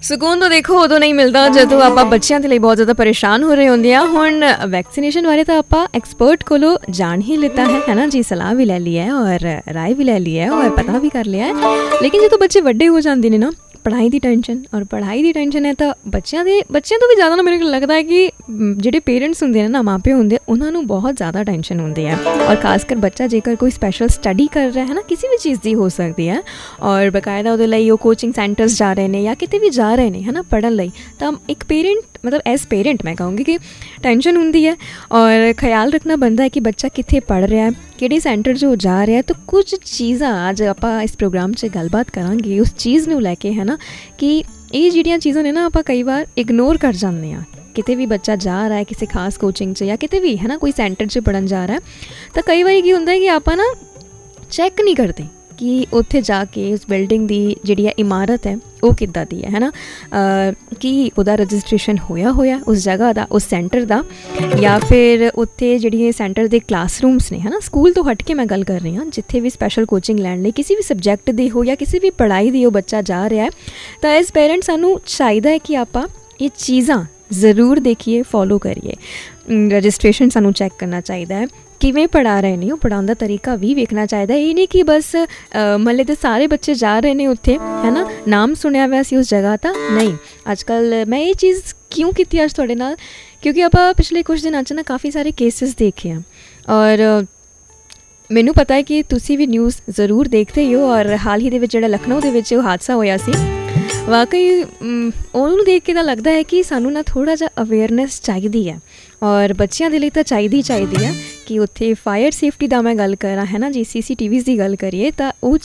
ਸਕੂਨ ਤਾਂ ਦੇਖੋ ਉਦੋਂ ਨਹੀਂ ਮਿਲਦਾ ਜਦੋਂ ਆਪਾਂ ਬੱਚਿਆਂ ਦੇ ਲਈ ਬਹੁਤ ਜ਼ਿਆਦਾ ਪਰੇਸ਼ਾਨ ਹੋ ਰਹੇ ਹੁੰਦੇ ਆ। ਹੁਣ ਵੈਕਸੀਨੇਸ਼ਨ ਬਾਰੇ ਤਾਂ ਆਪਾਂ ਐਕਸਪਰਟ ਕੋਲੋਂ ਜਾਣ ਹੀ ਲਿੱਤਾ ਹੈ ਨਾ ਜੀ, ਸਲਾਹ ਵੀ ਲੈ ਲਈ ਹੈ ਔਰ ਰਾਏ ਵੀ ਲੈ ਲਈ ਹੈ ਔਰ ਪਤਾ ਵੀ ਕਰ ਲਿਆ ਹੈ। ਲੇਕਿਨ ਜਦੋਂ ਬੱਚੇ ਵੱਡੇ ਹੋ ਜਾਂਦੇ ਨੇ ਨਾ, ਪੜ੍ਹਾਈ ਦੀ ਟੈਨਸ਼ਨ ਹੈ ਤਾਂ ਬੱਚਿਆਂ ਤੋਂ ਵੀ ਜ਼ਿਆਦਾ ਨਾ ਮੈਨੂੰ ਲੱਗਦਾ ਹੈ ਕਿ ਜਿਹੜੇ ਪੇਰੈਂਟਸ ਹੁੰਦੇ ਨੇ ਨਾ, ਮਾਂ ਪਿਓ ਹੁੰਦੇ, ਉਹਨਾਂ ਨੂੰ ਬਹੁਤ ਜ਼ਿਆਦਾ ਟੈਨਸ਼ਨ ਹੁੰਦੀ ਹੈ। ਔਰ ਖਾਸ ਕਰ ਬੱਚਾ ਜੇਕਰ ਕੋਈ ਸਪੈਸ਼ਲ ਸਟੱਡੀ ਕਰ ਰਿਹਾ ਹੈ ਨਾ, ਕਿਸੇ ਵੀ ਚੀਜ਼ ਦੀ ਹੋ ਸਕਦੀ ਹੈ, ਔਰ ਬਕਾਇਦਾ ਉਹਦੇ ਲਈ ਉਹ ਕੋਚਿੰਗ ਸੈਂਟਰਸ ਜਾ ਰਹੇ ਨੇ ਜਾਂ ਕਿਤੇ ਵੀ ਜਾ ਰਹੇ ਨੇ ਹੈ ਨਾ ਪੜ੍ਹਨ ਲਈ, ਤਾਂ ਇੱਕ ਐਜ਼ ਪੇਰੈਂਟ ਮੈਂ ਕਹੂੰਗੀ ਕਿ ਟੈਨਸ਼ਨ ਹੁੰਦੀ ਹੈ। ਔਰ ਖਿਆਲ ਰੱਖਣਾ ਬਣਦਾ ਹੈ ਕਿ ਬੱਚਾ ਕਿੱਥੇ ਪੜ੍ਹ ਰਿਹਾ ਹੈ, ਕਿਹੜੇ ਸੈਂਟਰ 'ਚ ਉਹ ਜਾ ਰਿਹਾ। ਤਾਂ ਕੁਝ ਚੀਜ਼ਾਂ ਅੱਜ ਆਪਾਂ ਇਸ ਪ੍ਰੋਗਰਾਮ 'ਚ ਗੱਲਬਾਤ ਕਰਾਂਗੇ ਉਸ ਚੀਜ਼ ਨੂੰ ਲੈ ਕੇ, ਹੈ ਨਾ, ਕਿ ਇਹ ਜਿਹੜੀਆਂ ਚੀਜ਼ਾਂ ਨੇ ਨਾ ਆਪਾਂ ਕਈ ਵਾਰ ਇਗਨੋਰ ਕਰ ਜਾਂਦੇ ਹਾਂ। ਕਿਤੇ ਵੀ ਬੱਚਾ ਜਾ ਰਿਹਾ ਹੈ ਕਿਸੇ ਖਾਸ ਕੋਚਿੰਗ 'ਚ ਜਾਂ ਕਿਤੇ ਵੀ ਹੈ ਨਾ ਕੋਈ ਸੈਂਟਰ 'ਚ ਪੜ੍ਹਨ ਜਾ ਰਿਹਾ, ਤਾਂ ਕਈ ਵਾਰੀ ਕੀ ਹੁੰਦਾ ਹੈ ਕਿ ਆਪਾਂ ਨਾ ਚੈੱਕ ਨਹੀਂ ਕਰਦੇ ਕਿ ਉੱਥੇ ਜਾ ਕੇ ਉਸ ਬਿਲਡਿੰਗ ਦੀ ਜਿਹੜੀ ਹੈ ਇਮਾਰਤ ਹੈ ਉਹ ਕਿੱਦਾਂ ਦੀ ਹੈ ਨਾ, ਕੀ ਉਹਦਾ ਰਜਿਸਟ੍ਰੇਸ਼ਨ ਹੋਇਆ ਉਸ ਜਗ੍ਹਾ ਦਾ, ਉਸ ਸੈਂਟਰ ਦਾ, ਜਾਂ ਫਿਰ ਉੱਥੇ ਜਿਹੜੀ ਸੈਂਟਰ ਦੇ ਕਲਾਸਰੂਮਸ ਨੇ ਹੈ ਨਾ, ਸਕੂਲ ਤੋਂ ਹਟ ਕੇ ਮੈਂ ਗੱਲ ਕਰ ਰਹੀ ਹਾਂ, ਜਿੱਥੇ ਵੀ ਸਪੈਸ਼ਲ ਕੋਚਿੰਗ ਲੈਣ ਲਈ ਕਿਸੇ ਵੀ ਸਬਜੈਕਟ ਦੀ ਹੋ ਜਾਂ ਕਿਸੇ ਵੀ ਪੜ੍ਹਾਈ ਦੀ ਉਹ ਬੱਚਾ ਜਾ ਰਿਹਾ ਹੈ, ਤਾਂ ਐਜ਼ ਪੇਰੈਂਟਸ ਸਾਨੂੰ ਚਾਹੀਦਾ ਹੈ ਕਿ ਆਪਾਂ ਇਹ ਚੀਜ਼ਾਂ ਜ਼ਰੂਰ ਦੇਖੀਏ, ਫੋਲੋ ਕਰੀਏ। ਰਜਿਸਟ੍ਰੇਸ਼ਨ ਸਾਨੂੰ ਚੈੱਕ ਕਰਨਾ ਚਾਹੀਦਾ ਹੈ, ਕਿਵੇਂ ਪੜ੍ਹਾ ਰਹੇ ਨੇ, ਉਹ ਪੜ੍ਹਾਉਣ ਦਾ ਤਰੀਕਾ ਵੀ ਵੇਖਣਾ ਚਾਹੀਦਾ। ਇਹ ਨਹੀਂ ਕਿ ਬਸ ਮਹੱਲੇ ਦੇ ਸਾਰੇ ਬੱਚੇ ਜਾ ਰਹੇ ਨੇ ਉੱਥੇ, ਹੈ ਨਾ, ਨਾਮ ਸੁਣਿਆ ਹੋਇਆ ਸੀ ਉਸ ਜਗ੍ਹਾ ਤਾਂ ਨਹੀਂ। ਅੱਜ ਕੱਲ੍ਹ ਮੈਂ ਇਹ ਚੀਜ਼ ਕਿਉਂ ਕੀਤੀ ਅੱਜ ਤੁਹਾਡੇ ਨਾਲ, ਕਿਉਂਕਿ ਆਪਾਂ ਪਿਛਲੇ ਕੁਝ ਦਿਨਾਂ 'ਚ ਨਾ ਕਾਫੀ ਸਾਰੇ ਕੇਸਿਸ ਦੇਖੇ ਆ, ਔਰ ਮੈਨੂੰ ਪਤਾ ਹੈ ਕਿ ਤੁਸੀਂ ਵੀ ਨਿਊਜ਼ ਜ਼ਰੂਰ ਦੇਖਦੇ ਹੀ ਹੋ। ਔਰ ਹਾਲ ਹੀ ਦੇ ਵਿੱਚ ਜਿਹੜਾ ਲਖਨਊ ਦੇ ਵਿੱਚ ਉਹ ਹਾਦਸਾ ਹੋਇਆ ਸੀ, ਵਾਕਈ ਉਹਨੂੰ ਦੇਖ ਕੇ ਤਾਂ ਲੱਗਦਾ ਹੈ ਕਿ ਸਾਨੂੰ ਨਾ ਥੋੜ੍ਹਾ ਜਿਹਾ ਅਵੇਅਰਨੈਸ ਚਾਹੀਦੀ ਹੈ, ਔਰ ਬੱਚਿਆਂ ਦੇ ਲਈ ਤਾਂ ਚਾਹੀਦੀ ਹੈ ਕਿ ਉੱਥੇ ਫਾਇਰ ਸੇਫਟੀ ਦਾ ਮੈਂ ਗੱਲ ਕਰਾਂ, ਹੈ ਨਾ ਜੀ, CCTVs ਦੀ ਗੱਲ ਕਰੀਏ ਤਾਂ ਉਹ